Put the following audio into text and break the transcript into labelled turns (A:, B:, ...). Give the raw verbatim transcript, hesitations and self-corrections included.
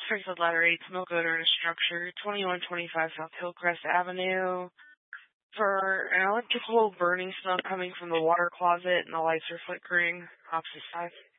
A: Springfield Ladder eight, smoke odor in a structure, twenty-one twenty-five South Hillcrest Avenue. For an electrical burning smell coming from the water closet and the lights are flickering, opposite side.